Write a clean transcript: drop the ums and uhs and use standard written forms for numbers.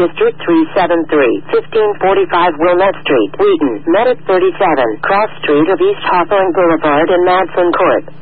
District 373, 1545 Wilmette Street, Wheaton, Medic 37, Cross Street of East Hawthorne Boulevard and Madsen Court.